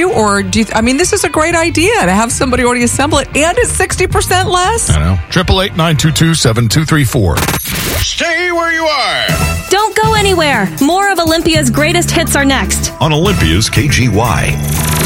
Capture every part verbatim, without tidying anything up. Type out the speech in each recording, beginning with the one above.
you? Or do you, I mean, this is a great idea to have somebody already assemble it, and it's sixty percent less. I know. Triple eight nine two two seven two three four. Stay where you are. Don't go anywhere. More of Olympia's greatest hits are next. On Olympia's K G Y.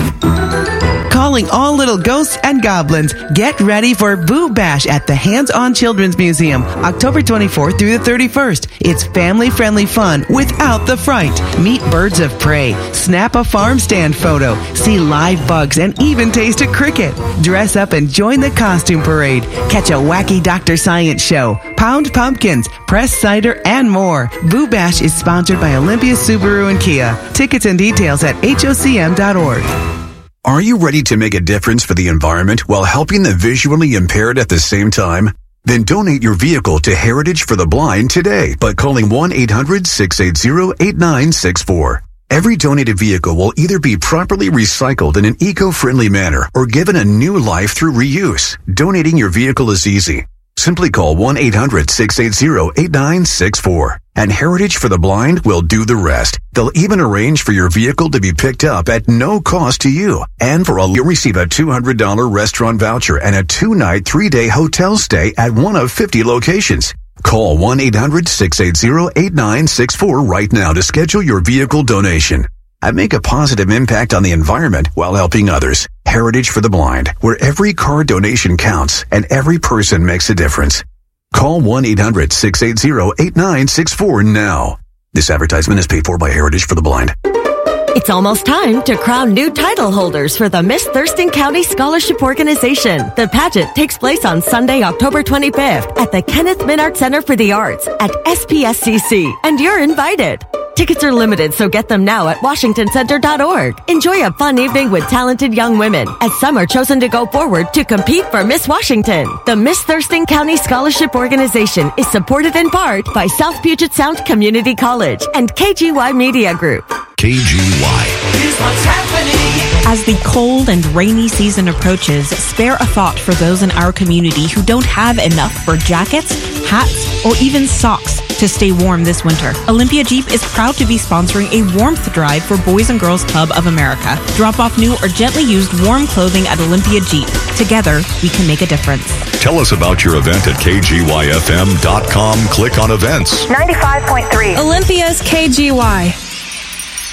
Calling all little ghosts and goblins. Get ready for Boo Bash at the Hands-On Children's Museum, October twenty-fourth through the thirty-first. It's family-friendly fun without the fright. Meet birds of prey, snap a farm stand photo, see live bugs, and even taste a cricket. Dress up and join the costume parade. Catch a wacky Doctor Science show, pound pumpkins, press cider, and more. Boo Bash is sponsored by Olympia Subaru and Kia. Tickets and details at H O C M dot org. Are you ready to make a difference for the environment while helping the visually impaired at the same time? Then donate your vehicle to Heritage for the Blind today by calling one eight hundred six eight zero eight nine six four. Every donated vehicle will either be properly recycled in an eco-friendly manner or given a new life through reuse. Donating your vehicle is easy. Simply call one eight hundred six eight zero eight nine six four. And Heritage for the Blind will do the rest. They'll even arrange for your vehicle to be picked up at no cost to you. And for all, you'll receive a two hundred dollars restaurant voucher and a two-night, three-day hotel stay at one of fifty locations. Call one eight hundred six eight zero eight nine six four right now to schedule your vehicle donation. And make a positive impact on the environment while helping others. Heritage for the Blind, where every car donation counts and every person makes a difference. Call one eight hundred six eight zero eight nine six four now. This advertisement is paid for by Heritage for the Blind. It's almost time to crown new title holders for the Miss Thurston County Scholarship Organization. The pageant takes place on Sunday, October twenty-fifth at the Kenneth Minart Center for the Arts at S P S C C, and you're invited. Tickets are limited, so get them now at washington center dot org. Enjoy a fun evening with talented young women, as some are chosen to go forward to compete for Miss Washington. The Miss Thurston County Scholarship Organization is supported in part by South Puget Sound Community College and K G Y Media Group. K G Y. Here's what's happening. As the cold and rainy season approaches, spare a thought for those in our community who don't have enough for jackets, hats, or even socks to stay warm this winter. Olympia Jeep is proud to be sponsoring a warmth drive for Boys and Girls Club of America. Drop off new or gently used warm clothing at Olympia Jeep. Together, we can make a difference. Tell us about your event at K G Y F M dot com. Click on events. ninety-five point three. Olympia's K G Y.